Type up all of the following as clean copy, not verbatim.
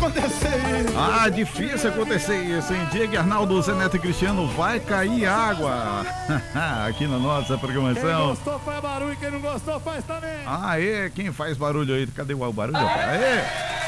acontecer isso. Ah, difícil acontecer isso, hein? Diego Arnaldo, Zé Neto e Cristiano, vai cair água. Aqui na nossa programação. Quem gostou faz barulho, quem não gostou faz também. Aê, quem faz barulho aí? Cadê o barulho? Aê!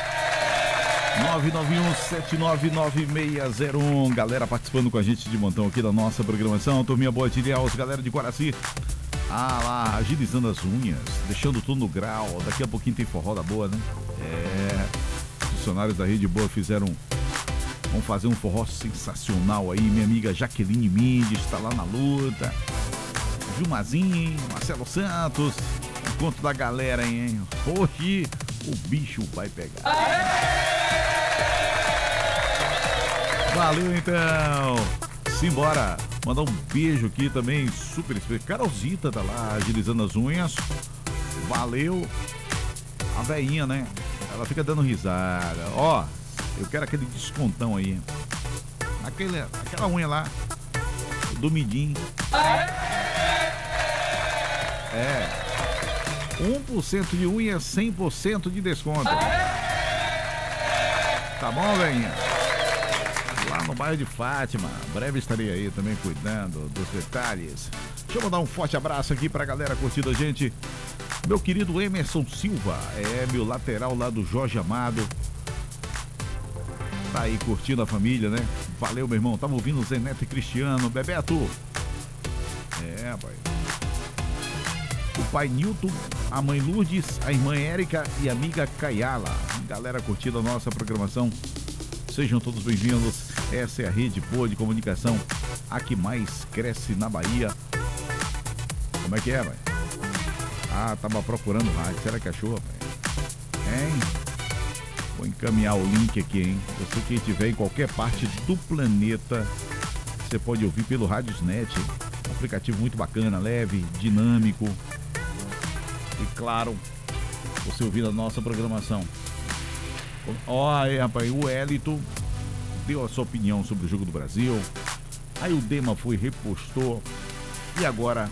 991799601. Galera participando com a gente de montão aqui da nossa programação. Turminha boa de Ilhéus, galera de Guaraci. Ah lá, agilizando as unhas, deixando tudo no grau. Daqui a pouquinho tem forró da boa, né? Os funcionários da Rede Boa vão fazer um forró sensacional aí. Minha amiga Jaqueline Mendes está lá na luta. Gilmazinho, Marcelo Santos. Encontro da galera, hein? Hoje o bicho vai pegar. Valeu, então. Simbora. Mandar um beijo aqui também, super especial. Carolzita tá lá, agilizando as unhas. Valeu. A veinha, né? Ela fica dando risada. Ó, eu quero aquele descontão aí. Aquela unha lá. Do midinho. 1% de unha, 100% de desconto. Tá bom, veinha? Lá no bairro de Fátima. Breve estarei aí também cuidando dos detalhes. Deixa eu mandar um forte abraço aqui pra galera curtindo a gente. Meu querido Emerson Silva, meu lateral lá do Jorge Amado. Tá aí curtindo a família, né? Valeu, meu irmão. Tava ouvindo o Zé Neto e Cristiano. Bebeto. Pai. O pai Nilton, a mãe Lourdes, a irmã Érica e a amiga Caiala. Galera curtindo a nossa programação. Sejam todos bem-vindos. Essa é a Rede Boa de Comunicação, a que mais cresce na Bahia. Como é que é, vai? Ah, tava procurando rádio. Será que achou, rapaz? Hein? Vou encaminhar o link aqui, hein? Você que estiver em qualquer parte do planeta, você pode ouvir pelo Radiosnet. Um aplicativo muito bacana, leve, dinâmico. E claro, você ouvir a nossa programação. Ó, aí, rapaz, o Elito deu a sua opinião sobre o Jogo do Brasil. Aí o Dema foi, repostou. E agora,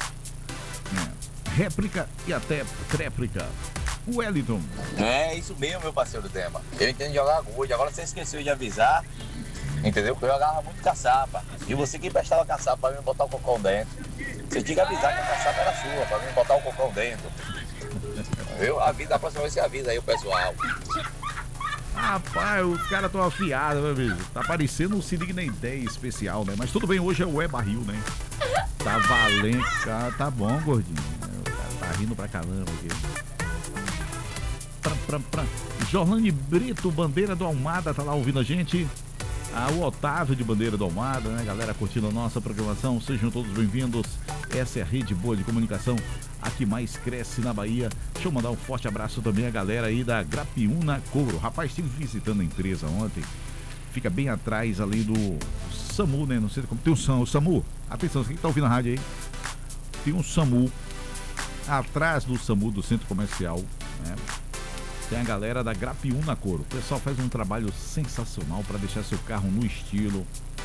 réplica e até tréplica. O Wellington. É isso mesmo, meu parceiro Dema. Eu entendo jogar gude. Agora você esqueceu de avisar, entendeu? Que eu jogava muito caçapa. E você que emprestava caçapa pra mim botar o cocão dentro. Você tinha que avisar que a caçapa era sua, pra mim botar o cocão dentro. Eu aviso, da próxima vez você avisa aí o pessoal. Rapaz, os caras tão afiados, meu amigo. Tá parecendo um Se Liga na Ideia especial, né? Mas tudo bem, hoje é o Barril, né? Tá valendo. Tá bom, gordinho. O cara tá rindo pra caramba aqui. Jorlane Brito, Bandeira do Almada, tá lá ouvindo a gente. O Otávio de Bandeira do Almada, né? Galera curtindo a nossa programação. Sejam todos bem-vindos. Essa é a Rede Boa de Comunicação, a que mais cresce na Bahia. Deixa eu mandar um forte abraço também à galera aí da Grapiúna Couro. Rapaz, estive visitando a empresa ontem. Fica bem atrás ali do SAMU, né? Não sei como tem o SAMU. Atenção, quem tá ouvindo a rádio aí? Tem um SAMU atrás do SAMU do Centro Comercial, né? Tem a galera da Grapiúna Couro. O pessoal faz um trabalho sensacional para deixar seu carro no estilo.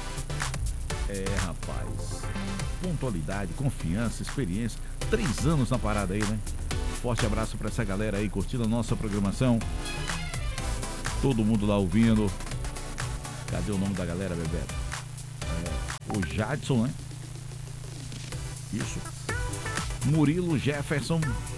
Rapaz. Pontualidade, confiança, experiência. 3 anos na parada aí, né? Forte abraço para essa galera aí curtindo a nossa programação. Todo mundo lá ouvindo. Cadê o nome da galera, Bebeto? O Jadson, né? Isso. Murilo Jefferson.